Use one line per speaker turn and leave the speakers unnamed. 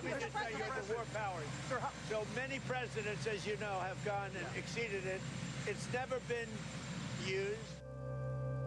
me just tell you the war powers. So many presidents, as you know, have gone and exceeded it. It's never been used.